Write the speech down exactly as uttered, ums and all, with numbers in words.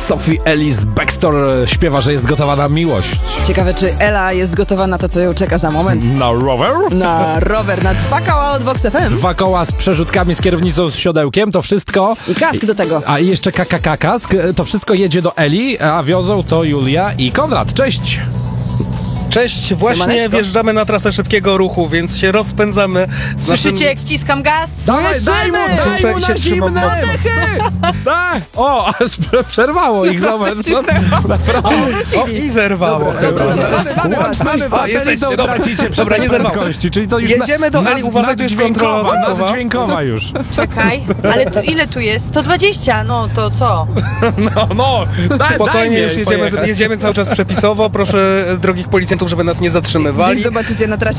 Sophie Ellis Bextor śpiewa, że jest gotowa na miłość. Ciekawe, czy Ela jest gotowa na to, co ją czeka za moment. Na rower? Na rower, na dwa koła od Vox F M. Dwa koła z przerzutkami, z kierownicą, z siodełkiem, to wszystko. I kask do tego. A i jeszcze K K K kask. To wszystko jedzie do Eli, a wiozą to Julia i Konrad. Cześć! Cześć, właśnie Siemaneczko. wjeżdżamy na trasę szybkiego ruchu, więc się rozpędzamy. Z Słyszycie, naszym... jak wciskam gaz? Daj, daj mu, Jedziemy! daj mu na się trzymam zimne! mocno. Tak! O, aż prze- przerwało ich, zobacz. O, i zerwało. Dobra, dobra, mamy, mamy was, Łączność mamy z was. A, jesteście, satelitą dobra. tracicie Dobra, nie zerwało. prędkości, czyli to już Jedziemy do Eli, uważaj, tu jest kontrola naddźwiękowa, dźwiękowa. naddźwiękowa już. Czekaj, ale tu ile tu jest? sto dwadzieścia, no to co? No, no, daj, Spokojnie, daj już mi jedziemy, pojechać. jedziemy cały czas przepisowo. Proszę drogich policjantów, żeby nas nie zatrzymywali. Dziś zobaczycie na trasie